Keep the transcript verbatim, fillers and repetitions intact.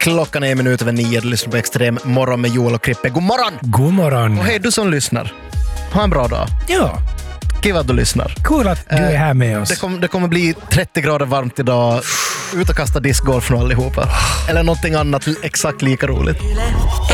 Klockan är en minut över nio. Du lyssnar på Extrem morgon med Joel och Krippe. God morgon! God morgon! Och hej du som lyssnar. Ha en bra dag. Ja. Kul att du lyssnar. Cool att du är här med oss. Det, kom, det kommer bli trettio grader varmt idag. Ut och kasta discgolf från allihopa. Eller någonting annat exakt lika roligt.